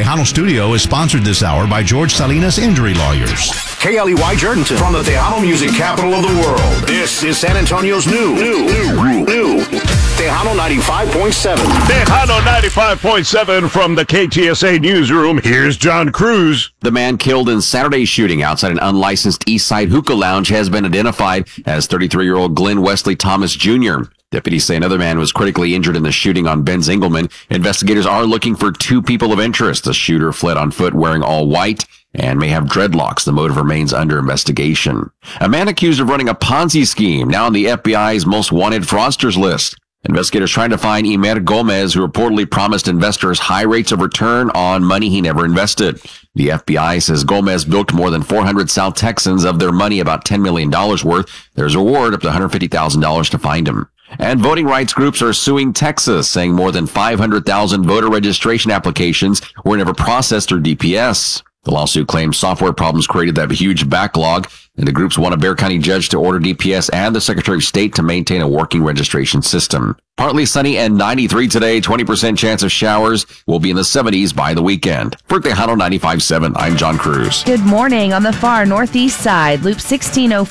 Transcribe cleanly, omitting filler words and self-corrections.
Tejano Studio is sponsored this hour by George Salinas Injury Lawyers. KLEY Jordanton from the Tejano music capital of the world. This is San Antonio's new Tejano 95.7. Tejano 95.7 from the KTSA newsroom. Here's John Cruz. The man killed in Saturday's shooting outside an unlicensed Eastside hookah lounge has been identified as 33-year-old Glenn Wesley Thomas Jr. Deputies say another man was critically injured in the shooting on Benz Engelman. Investigators are looking for two people of interest. The shooter fled on foot wearing all white and may have dreadlocks. The motive remains under investigation. A man accused of running a Ponzi scheme now on the FBI's most wanted fraudsters list. Investigators trying to find Imer Gomez, who reportedly promised investors high rates of return on money he never invested. The FBI says Gomez bilked more than 400 South Texans of their money, about $10 million worth. There's a reward up to $150,000 to find him. And voting rights groups are suing Texas, saying more than 500,000 voter registration applications were never processed through DPS. The lawsuit claims software problems created that huge backlog, and the groups want a Bexar County judge to order DPS and the Secretary of State to maintain a working registration system. Partly sunny and 93 today, 20% chance of showers. Will be in the 70s by the weekend. For Tejano 95.7, I'm John Cruz. Good morning. On the far northeast side, Loop 1605.